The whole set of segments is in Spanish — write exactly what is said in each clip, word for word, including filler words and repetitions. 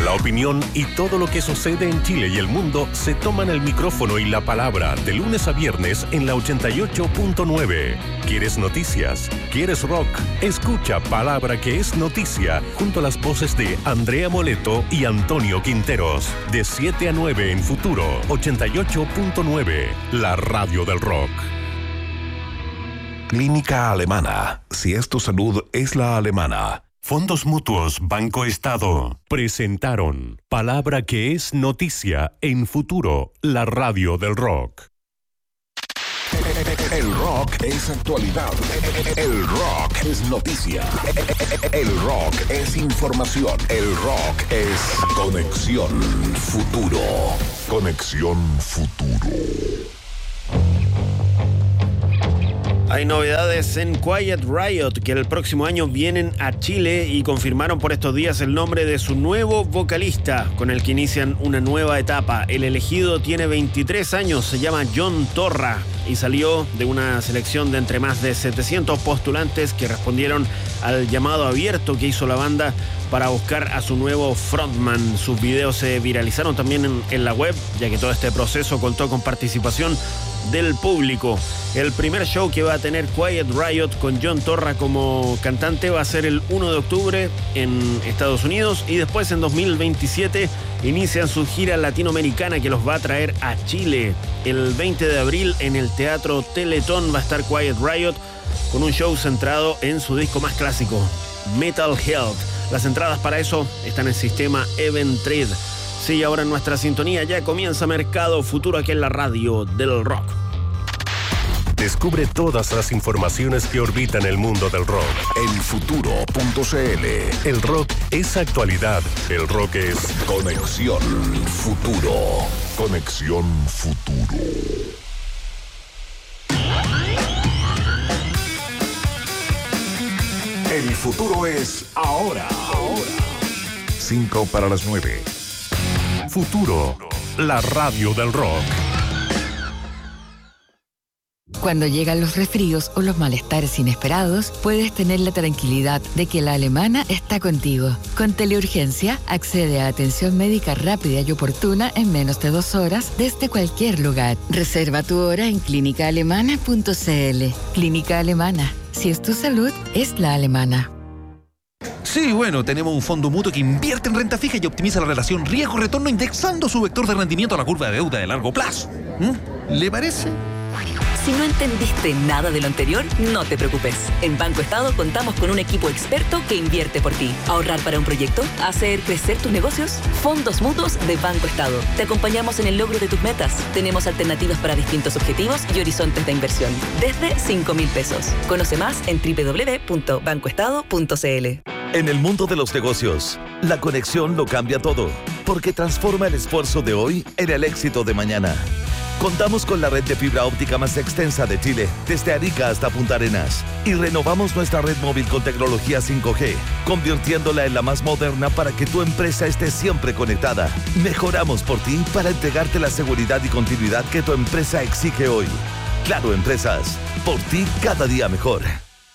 La opinión y todo lo que sucede en Chile y el mundo se toman el micrófono y la palabra de lunes a viernes en la ochenta y ocho punto nueve. ¿Quieres noticias? ¿Quieres rock? Escucha Palabra que es noticia junto a las voces de Andrea Moleto y Antonio Quinteros. De siete a nueve en Futuro ochenta y ocho punto nueve, la radio del rock. Clínica Alemana. Si es tu salud, es la alemana. Fondos Mutuos Banco Estado presentaron Palabra que es noticia en Futuro, la radio del rock. El rock es actualidad. El rock es noticia. El rock es información. El rock es Conexión Futuro. Conexión Futuro. Hay novedades en Quiet Riot que el próximo año vienen a Chile y confirmaron por estos días el nombre de su nuevo vocalista con el que inician una nueva etapa. El elegido tiene veintitrés años, se llama John Torra y salió de una selección de entre más de setecientos postulantes que respondieron al llamado abierto que hizo la banda para buscar a su nuevo frontman. Sus videos se viralizaron también en, en la web, ya que todo este proceso contó con participación del público. El primer show que va a tener Quiet Riot con John Torra como cantante va a ser el uno de octubre en Estados Unidos y después en dos mil veintisiete inician su gira latinoamericana que los va a traer a Chile. El veinte de abril en el Teatro Teletón va a estar Quiet Riot con un show centrado en su disco más clásico, Metal Health. Las entradas para eso están en el sistema Eventtrade. Sí, ahora en nuestra sintonía ya comienza Mercado Futuro aquí en la radio del rock. Descubre todas las informaciones que orbitan el mundo del rock en futuro punto c l. El rock es actualidad. El rock es Conexión Futuro. Conexión Futuro. El futuro es ahora. Ahora. Cinco para las nueve. Futuro, la radio del rock. Cuando llegan los resfríos o los malestares inesperados, puedes tener la tranquilidad de que la alemana está contigo. Con Teleurgencia, accede a atención médica rápida y oportuna en menos de dos horas desde cualquier lugar. Reserva tu hora en clínica alemana punto c l. Clínica Alemana. Si es tu salud, es la alemana. Sí, bueno, tenemos un fondo mutuo que invierte en renta fija y optimiza la relación riesgo-retorno indexando su vector de rendimiento a la curva de deuda de largo plazo. ¿Mm? ¿Le parece? Si no entendiste nada de lo anterior, no te preocupes. En Banco Estado contamos con un equipo experto que invierte por ti. ¿Ahorrar para un proyecto? ¿Hacer crecer tus negocios? Fondos Mutuos de Banco Estado. Te acompañamos en el logro de tus metas. Tenemos alternativas para distintos objetivos y horizontes de inversión. Desde cinco mil pesos. Conoce más en doble u doble u doble u punto banco estado punto c l. En el mundo de los negocios, la conexión lo cambia todo, porque transforma el esfuerzo de hoy en el éxito de mañana. Contamos con la red de fibra óptica más extensa de Chile, desde Arica hasta Punta Arenas, y renovamos nuestra red móvil con tecnología cinco G, convirtiéndola en la más moderna para que tu empresa esté siempre conectada. Mejoramos por ti para entregarte la seguridad y continuidad que tu empresa exige hoy. Claro Empresas, por ti cada día mejor.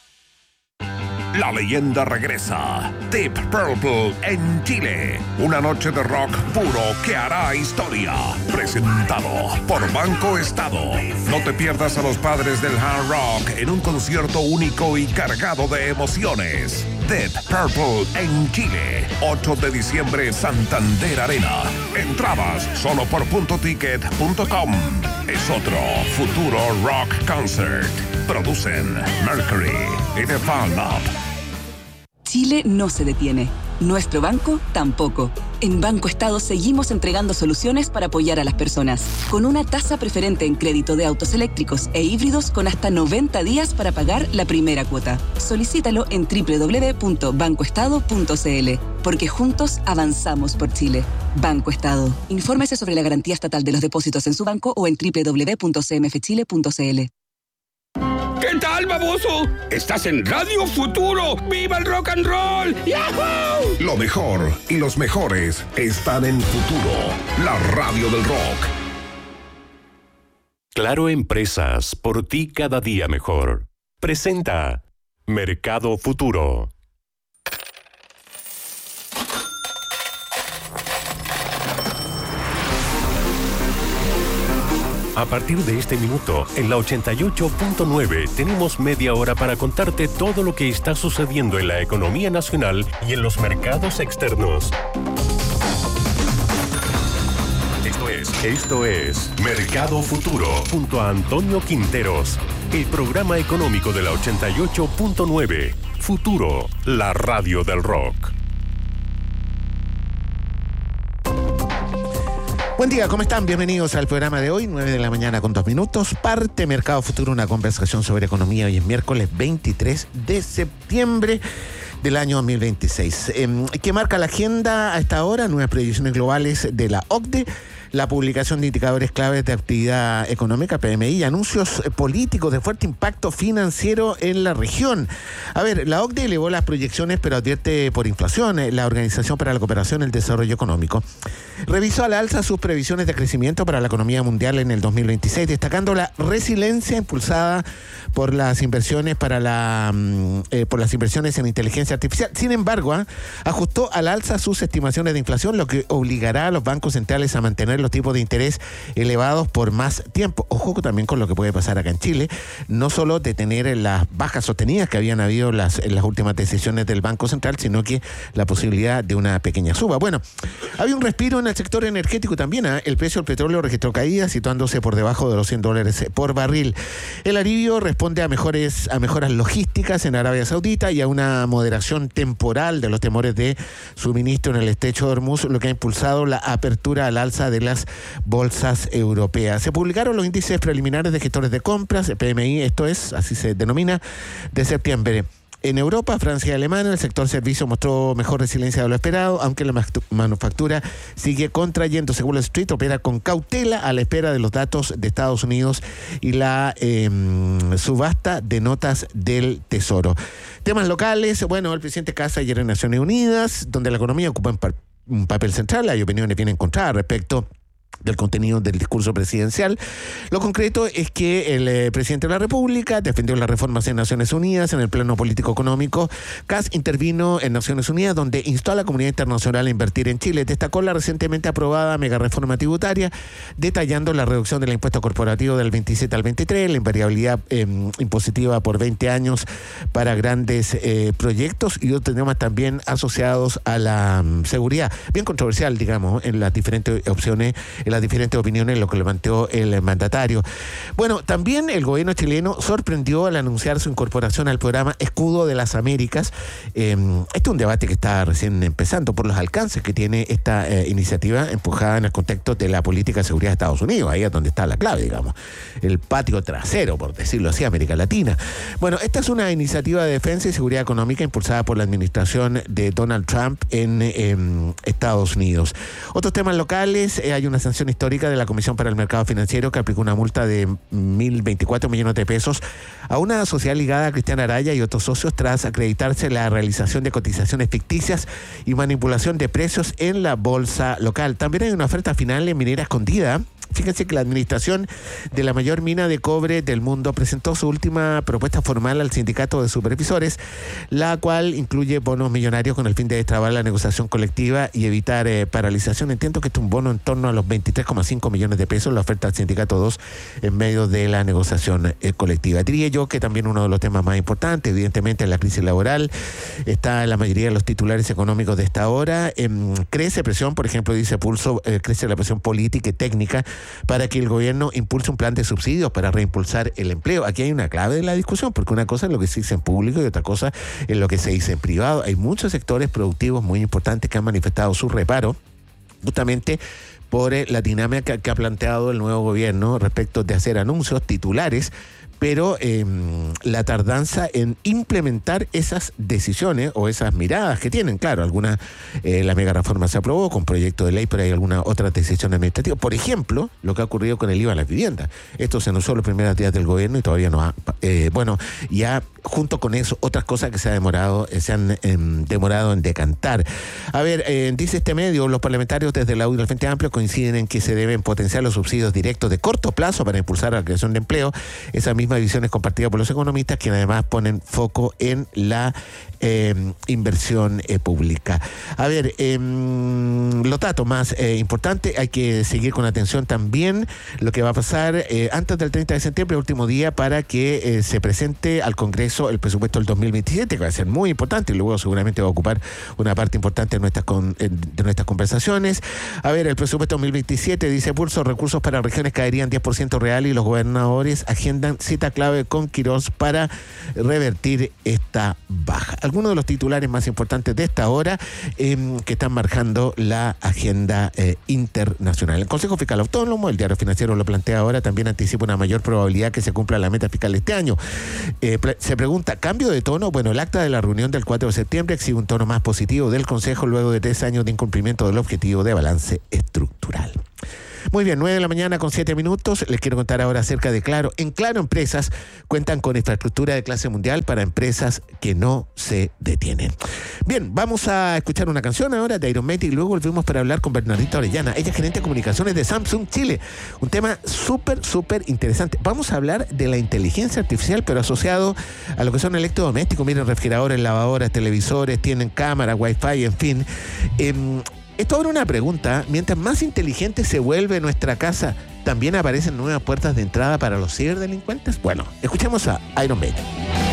La leyenda regresa. Deep Purple en Chile. Una noche de rock puro que hará historia. Presentado por Banco Estado. No te pierdas a los padres del hard rock en un concierto único y cargado de emociones. Deep Purple en Chile. ocho de diciembre, Santander Arena. Entradas solo por punto ticket punto com. Es otro Futuro Rock Concert. Producen Mercury y The Fan Lab. Chile no se detiene. Nuestro banco tampoco. En Banco Estado seguimos entregando soluciones para apoyar a las personas, con una tasa preferente en crédito de autos eléctricos e híbridos con hasta noventa días para pagar la primera cuota. Solicítalo en doble u doble u doble u punto banco estado punto c l, porque juntos avanzamos por Chile. Banco Estado. Infórmese sobre la garantía estatal de los depósitos en su banco o en doble u doble u doble u punto c m f chile punto c l. ¿Qué tal, baboso? Estás en Radio Futuro. ¡Viva el rock and roll! ¡Yahoo! Lo mejor y los mejores están en Futuro, la radio del rock. Claro Empresas, por ti cada día mejor. Presenta Mercado Futuro. A partir de este minuto, en la ochenta y ocho punto nueve, tenemos media hora para contarte todo lo que está sucediendo en la economía nacional y en los mercados externos. Esto es, esto es Mercado Futuro, junto a Antonio Quinteros, el programa económico de la ochenta y ocho punto nueve. Futuro, la radio del rock. Buen día, ¿cómo están? Bienvenidos al programa de hoy, nueve de la mañana con dos minutos. Parte Mercado Futuro, una conversación sobre economía. Hoy es miércoles veintitrés de septiembre del año dos mil veintiséis. Eh, ¿Qué marca la agenda a esta hora? Nuevas previsiones globales de la O C D E, la publicación de indicadores claves de actividad económica, P M I, y anuncios políticos de fuerte impacto financiero en la región. A ver, la O C D E elevó las proyecciones, pero advierte por inflación. La Organización para la Cooperación y el Desarrollo Económico revisó al alza sus previsiones de crecimiento para la economía mundial en el dos mil veintiséis, destacando la resiliencia impulsada por las inversiones para la eh, por las inversiones en inteligencia artificial. Sin embargo, ¿eh? ajustó al alza sus estimaciones de inflación, lo que obligará a los bancos centrales a mantener los tipos de interés elevados por más tiempo. Ojo también con lo que puede pasar acá en Chile, no solo de tener las bajas sostenidas que habían habido las, en las últimas decisiones del Banco Central, sino que la posibilidad de una pequeña suba. Bueno, había un respiro en el sector energético también. ¿eh? El precio del petróleo registró caídas, situándose por debajo de los cien dólares por barril. El alivio responde a mejores a mejoras logísticas en Arabia Saudita y a una moderación temporal de los temores de suministro en el estrecho de Hormuz, lo que ha impulsado la apertura al alza de las bolsas europeas. Se publicaron los índices preliminares de gestores de compras, P M I, esto es, así se denomina, de septiembre. En Europa, Francia y Alemania, el sector servicio mostró mejor resiliencia de lo esperado, aunque la manufactura sigue contrayendo. Según Wall Street, opera con cautela a la espera de los datos de Estados Unidos y la eh, subasta de notas del Tesoro. Temas locales, bueno, el presidente Kassa ayer en Naciones Unidas, donde la economía ocupa un, un papel central. Hay opiniones bien encontradas respecto del contenido del discurso presidencial. Lo concreto es que el eh, presidente de la República defendió las reformas en Naciones Unidas en el plano político-económico. Kass intervino en Naciones Unidas, donde instó a la comunidad internacional a invertir en Chile. Destacó la recientemente aprobada mega reforma tributaria, detallando la reducción del impuesto corporativo del veintisiete al veintitrés, la invariabilidad eh, impositiva por veinte años para grandes eh, proyectos y otros temas también asociados a la um, seguridad. Bien controversial, digamos, en las diferentes opciones, en las diferentes opiniones, lo que le planteó el mandatario. Bueno, también el gobierno chileno sorprendió al anunciar su incorporación al programa Escudo de las Américas. Eh, este es un debate que está recién empezando por los alcances que tiene esta eh, iniciativa empujada en el contexto de la política de seguridad de Estados Unidos. Ahí es donde está la clave, digamos. El patio trasero, por decirlo así, América Latina. Bueno, esta es una iniciativa de defensa y seguridad económica impulsada por la administración de Donald Trump en eh, Estados Unidos. Otros temas locales, eh, hay una sanción histórica de la Comisión para el Mercado Financiero que aplicó una multa de mil veinticuatro millones de pesos a una sociedad ligada a Cristian Araya y otros socios tras acreditarse la realización de cotizaciones ficticias y manipulación de precios en la bolsa local. También hay una oferta final en Minera Escondida. Fíjense que la administración de la mayor mina de cobre del mundo presentó su última propuesta formal al sindicato de supervisores, la cual incluye bonos millonarios con el fin de destrabar la negociación colectiva y evitar eh, paralización. Entiendo que este es un bono en torno a los veintitrés coma cinco millones de pesos, la oferta al sindicato dos en medio de la negociación eh, colectiva. Diría yo que también uno de los temas más importantes, evidentemente, es la crisis laboral. Está en la mayoría de los titulares económicos de esta hora. Eh, crece presión, por ejemplo, dice Pulso, eh, crece la presión política y técnica para que el gobierno impulse un plan de subsidios para reimpulsar el empleo. Aquí hay una clave de la discusión, porque una cosa es lo que se dice en público y otra cosa es lo que se dice en privado. Hay muchos sectores productivos muy importantes que han manifestado su reparo justamente por la dinámica que ha planteado el nuevo gobierno respecto de hacer anuncios titulares, pero eh, la tardanza en implementar esas decisiones o esas miradas que tienen. Claro, alguna, eh, la mega reforma se aprobó con proyecto de ley, pero hay alguna otra decisión administrativa. Por ejemplo, lo que ha ocurrido con el I V A a las viviendas. Esto se anunció los primeros días del gobierno y todavía no ha... Eh, bueno, ya junto con eso, otras cosas que se, ha demorado, eh, se han eh, demorado en decantar. A ver, eh, dice este medio, los parlamentarios desde la U y del Frente Amplio coinciden en que se deben potenciar los subsidios directos de corto plazo para impulsar la creación de empleo. Esa misma visión es compartida por los economistas, quienes además ponen foco en la eh, inversión eh, pública. A ver, eh, los datos más eh, importantes, hay que seguir con atención también lo que va a pasar eh, antes del treinta de septiembre, último día para que eh, se presente al Congreso el presupuesto del dos mil veintisiete, que va a ser muy importante y luego seguramente va a ocupar una parte importante de nuestras, con, de nuestras conversaciones. A ver, el presupuesto dos mil veintisiete dice: Pulso, recursos para regiones caerían diez por ciento real y los gobernadores agendan cita clave con Quirós para revertir esta baja. Algunos de los titulares más importantes de esta hora eh, que están marcando la agenda eh, internacional. El Consejo Fiscal Autónomo, el Diario Financiero lo plantea ahora, también anticipa una mayor probabilidad que se cumpla la meta fiscal este año. Eh, se pregunta, ¿cambio de tono? Bueno, el acta de la reunión del cuatro de septiembre exhibe un tono más positivo del Consejo luego de tres años de incumplimiento del objetivo de balance estructural. Muy bien, nueve de la mañana con siete minutos. Les quiero contar ahora acerca de Claro. En Claro Empresas cuentan con infraestructura de clase mundial para empresas que no se detienen. Bien, vamos a escuchar una canción ahora de Iron Maiden y luego volvemos para hablar con Bernardita Orellana. Ella es gerente de comunicaciones de Samsung Chile. Un tema súper, súper interesante. Vamos a hablar de la inteligencia artificial, pero asociado a lo que son electrodomésticos. Miren, refrigeradores, lavadoras, televisores, tienen cámara, wifi, en fin. Eh, Esto abre una pregunta. Mientras más inteligente se vuelve nuestra casa, ¿también aparecen nuevas puertas de entrada para los ciberdelincuentes? Bueno, escuchemos a Iron Maiden.